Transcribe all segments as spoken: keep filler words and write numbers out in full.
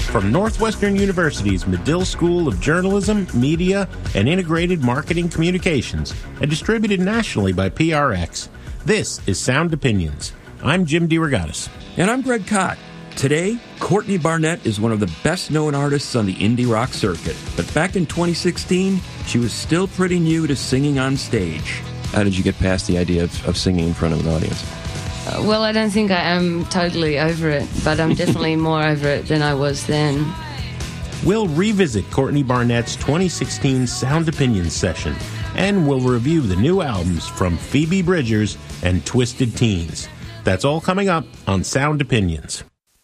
from Northwestern University's Medill School of Journalism, Media, and Integrated Marketing Communications, and distributed nationally by P R X. This is Sound Opinions. I'm Jim DeRogatis. And I'm Greg Kot. Today, Courtney Barnett is one of the best-known artists on the indie rock circuit. But back in twenty sixteen, she was still pretty new to singing on stage. How did you get past the idea of, of singing in front of an audience? Uh, well, I don't think I am totally over it, but I'm definitely more over it than I was then. We'll revisit Courtney Barnett's twenty sixteen Sound Opinions session, and we'll review the new albums from Phoebe Bridgers and Twisted Teens. That's all coming up on Sound Opinions.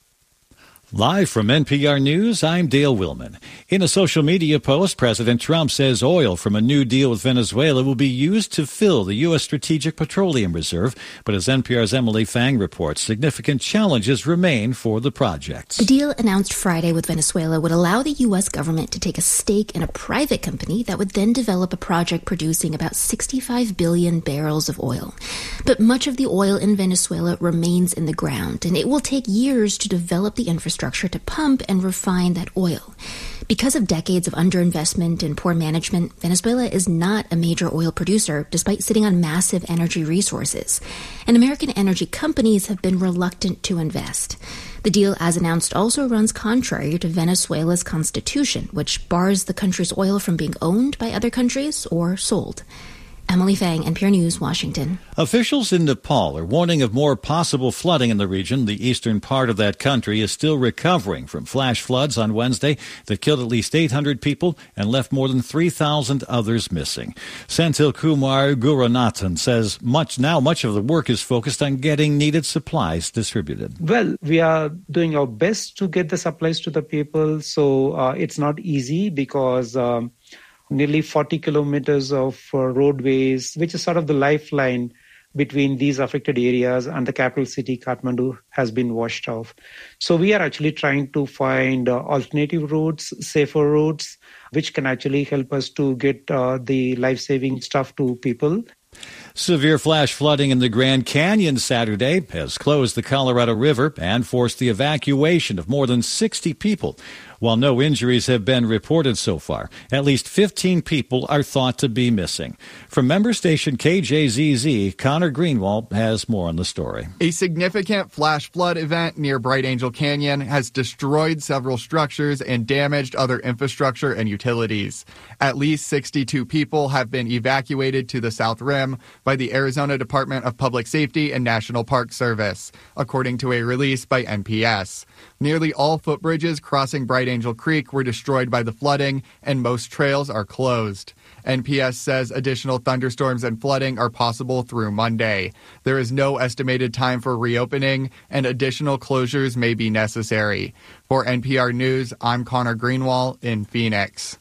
Live from N P R News, I'm Dale Willman. In a social media post, President Trump says oil from a new deal with Venezuela will be used to fill the U S. Strategic Petroleum Reserve. But as N P R's Emily Fang reports, significant challenges remain for the project. The deal announced Friday with Venezuela would allow the U S government to take a stake in a private company that would then develop a project producing about sixty-five billion barrels of oil. But much of the oil in Venezuela remains in the ground, and it will take years to develop the infrastructure to pump and refine that oil. Because of decades of underinvestment and poor management, Venezuela is not a major oil producer, despite sitting on massive energy resources. And American energy companies have been reluctant to invest. The deal, as announced, also runs contrary to Venezuela's constitution, which bars the country's oil from being owned by other countries or sold. Emily Fang, N P R News, Washington. Officials in Nepal are warning of more possible flooding in the region. The eastern part of that country is still recovering from flash floods on Wednesday that killed at least eight hundred people and left more than three thousand others missing. Senthil Kumar Gurunathan says much now much of the work is focused on getting needed supplies distributed. Well, we are doing our best to get the supplies to the people, so uh, it's not easy because Um, nearly forty kilometers of uh, roadways, which is sort of the lifeline between these affected areas and the capital city, Kathmandu, has been washed off. So we are actually trying to find uh, alternative routes, safer routes, which can actually help us to get uh, the life-saving stuff to people. Severe flash flooding in the Grand Canyon Saturday has closed the Colorado River and forced the evacuation of more than sixty people. While no injuries have been reported so far, at least fifteen people are thought to be missing. From member station K J Z Z, Connor Greenwald has more on the story. A significant flash flood event near Bright Angel Canyon has destroyed several structures and damaged other infrastructure and utilities. At least sixty-two people have been evacuated to the South Rim by the Arizona Department of Public Safety and National Park Service, according to a release by N P S. Nearly all footbridges crossing Bright Angel Creek were destroyed by the flooding, and most trails are closed. N P S says additional thunderstorms and flooding are possible through Monday. There is no estimated time for reopening, and additional closures may be necessary. For N P R News, I'm Connor Greenwald in Phoenix.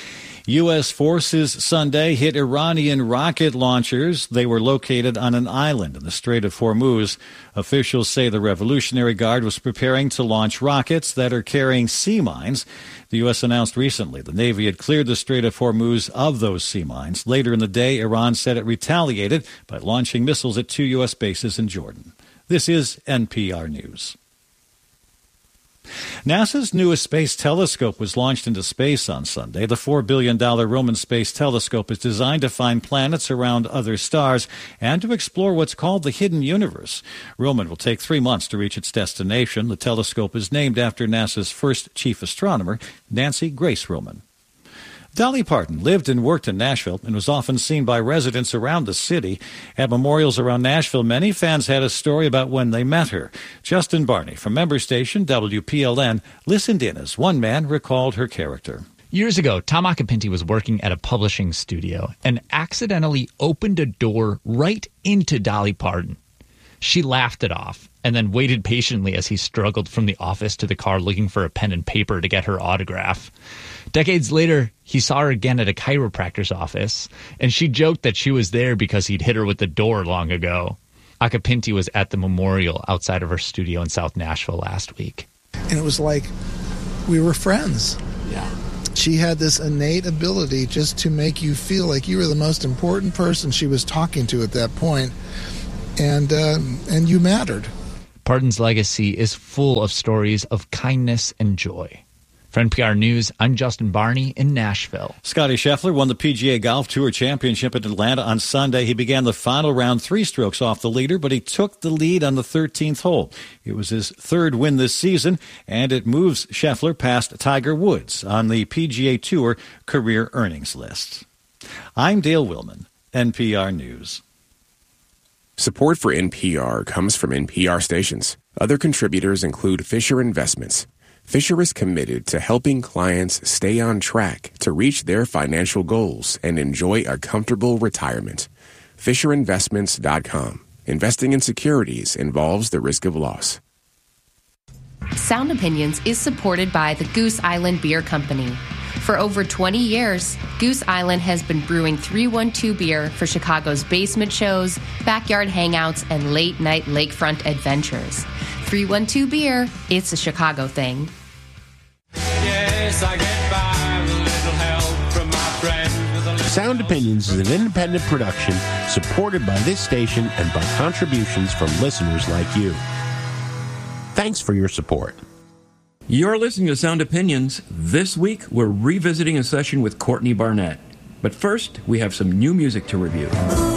U S forces Sunday hit Iranian rocket launchers. They were located on an island in the Strait of Hormuz. Officials say the Revolutionary Guard was preparing to launch rockets that are carrying sea mines. The U S announced recently the Navy had cleared the Strait of Hormuz of those sea mines. Later in the day, Iran said it retaliated by launching missiles at two U S bases in Jordan. This is N P R News. NASA's newest space telescope was launched into space on Sunday. The four billion dollars Roman Space Telescope is designed to find planets around other stars and to explore what's called the hidden universe. Roman will take three months to reach its destination. The telescope is named after NASA's first chief astronomer, Nancy Grace Roman. Dolly Parton lived and worked in Nashville and was often seen by residents around the city. At memorials around Nashville, many fans had a story about when they met her. Justin Barney from member station W P L N listened in as one man recalled her character. Years ago, Tom Acapinti was working at a publishing studio and accidentally opened a door right into Dolly Parton. She laughed it off and then waited patiently as he struggled from the office to the car looking for a pen and paper to get her autograph. Decades later, he saw her again at a chiropractor's office, and she joked that she was there because he'd hit her with the door long ago. Acapinti was at the memorial outside of her studio in South Nashville last week. And it was like we were friends. Yeah. She had this innate ability just to make you feel like you were the most important person she was talking to at that point, and uh, and you mattered. Parton's legacy is full of stories of kindness and joy. For N P R News, I'm Justin Barney in Nashville. Scottie Scheffler won the P G A Golf Tour Championship in Atlanta on Sunday. He began the final round three strokes off the leader, but he took the lead on the thirteenth hole. It was his third win this season, and it moves Scheffler past Tiger Woods on the P G A Tour career earnings list. I'm Dale Willman, N P R News. Support for N P R comes from N P R stations. Other contributors include Fisher Investments. Fisher is committed to helping clients stay on track to reach their financial goals and enjoy a comfortable retirement. Fisher Investments dot com. Investing in securities involves the risk of loss. Sound Opinions is supported by the Goose Island Beer Company. For over twenty years, Goose Island has been brewing three one two beer for Chicago's basement shows, backyard hangouts, and late-night lakefront adventures. three one two Beer, it's a Chicago thing. Yes, I get by with a little help from my friends. With a little Sound Opinions is an independent production supported by this station and by contributions from listeners like you. Thanks for your support. You're listening to Sound Opinions. This week, we're revisiting a session with Courtney Barnett. But first, we have some new music to review.